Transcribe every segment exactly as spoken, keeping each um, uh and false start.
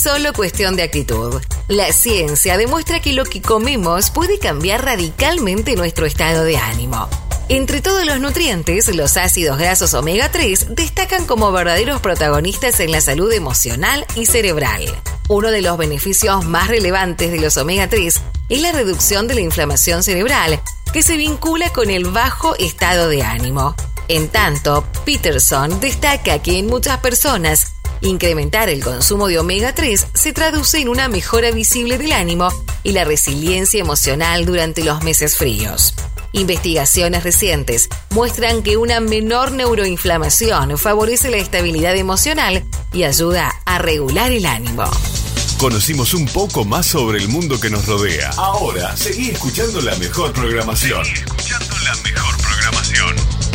Solo cuestión de actitud. La ciencia demuestra que lo que comemos puede cambiar radicalmente nuestro estado de ánimo. Entre todos los nutrientes, los ácidos grasos omega tres destacan como verdaderos protagonistas en la salud emocional y cerebral. Uno de los beneficios más relevantes de los omega tres es la reducción de la inflamación cerebral, que se vincula con el bajo estado de ánimo. En tanto, Peterson destaca que en muchas personas, incrementar el consumo de omega tres se traduce en una mejora visible del ánimo y la resiliencia emocional durante los meses fríos. Investigaciones recientes muestran que una menor neuroinflamación favorece la estabilidad emocional y ayuda a regular el ánimo. Conocimos un poco más sobre el mundo que nos rodea. Ahora, seguí escuchando la mejor programación. Seguí escuchando la mejor programación.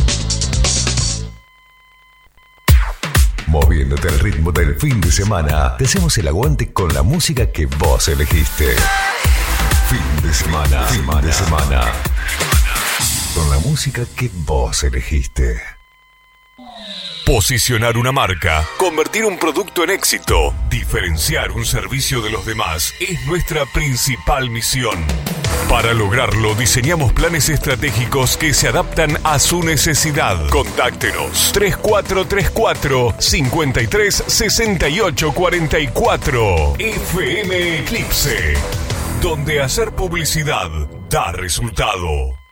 Moviéndote al ritmo del fin de semana, te hacemos el aguante con la música que vos elegiste. Fin de semana, fin de semana. Con la música que vos elegiste. Posicionar una marca, convertir un producto en éxito, diferenciar un servicio de los demás es nuestra principal misión. Para lograrlo, diseñamos planes estratégicos que se adaptan a su necesidad. Contáctenos tres cuatro tres cuatro, cinco tres seis ocho cuatro cuatro. F M Eclipse, donde hacer publicidad da resultado.